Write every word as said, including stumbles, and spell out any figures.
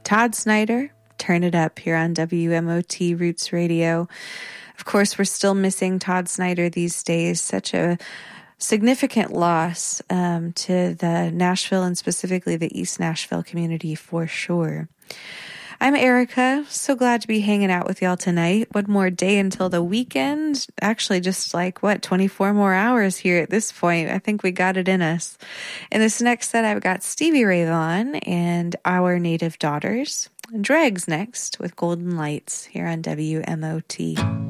Todd Snyder, Turn It Up here on W M O T Roots Radio. Of course, we're still missing Todd Snyder these days. Such a significant loss um, to the Nashville and specifically the East Nashville community for sure. I'm Erica. So glad to be hanging out with y'all tonight. One more day until the weekend. Actually, just like, what, twenty-four more hours here at this point. I think we got it in us. In this next set, I've got Stevie Ray Vaughan and Our Native Daughters. Dregs next with Golden Lights here on W M O T.